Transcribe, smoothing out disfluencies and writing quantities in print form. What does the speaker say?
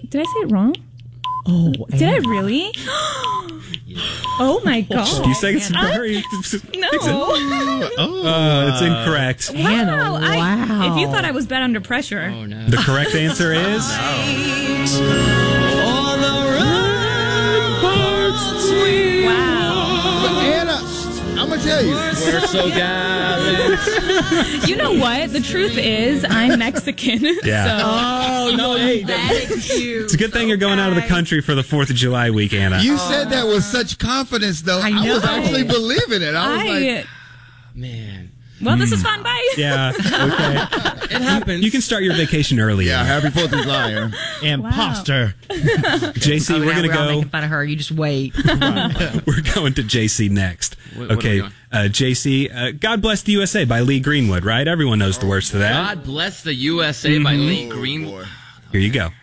Did I say it wrong? Oh, did I really? Oh my god! A few seconds. No. It's incorrect. Anna, wow. If you thought I was bad under pressure. Oh, no. The correct answer is... Wow. Anna, I'm going to tell you. We're so gallant. You know what? The truth is, I'm Mexican. Yeah. So. Oh, no. Hey, It's a good thing you're going out of the country for the 4th of July week, Anna. You said that with such confidence, though. I was actually believing it. I was like... man. Well, this was fun. Bye. Yeah. Okay. It happens. You can start your vacation early. Yeah, happy 4th of July. Imposter. JC, we're going to We're all go. making fun of her. You just wait. We're going to JC next. What are we Okay. doing? JC, God Bless the USA by Lee Greenwood, right? Everyone knows the words to that. God Bless the USA by Lee Greenwood. Here you go.